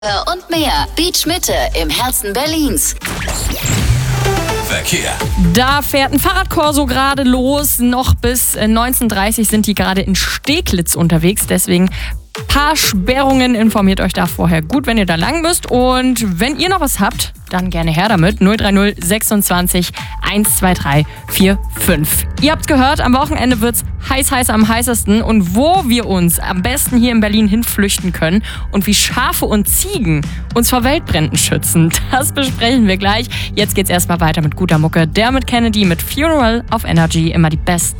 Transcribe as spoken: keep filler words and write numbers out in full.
Und mehr. Beach Mitte im Herzen Berlins. Verkehr. Da fährt ein Fahrradkorso gerade los. Noch bis neunzehn Uhr dreißig sind die gerade in Steglitz unterwegs. Deswegen paar Sperrungen. Informiert euch da vorher gut, wenn ihr da lang müsst. Und wenn ihr noch was habt, dann gerne her damit. null drei null sechsundzwanzig eins zwei drei vier fünf. Ihr habt's gehört, am Wochenende wird's heiß, heiß am heißesten. Und wo wir uns am besten hier in Berlin hinflüchten können und wie Schafe und Ziegen uns vor Waldbränden schützen, das besprechen wir gleich. Jetzt geht's erstmal weiter mit guter Mucke. Dermot Kennedy mit Funeral auf Energy. Immer die besten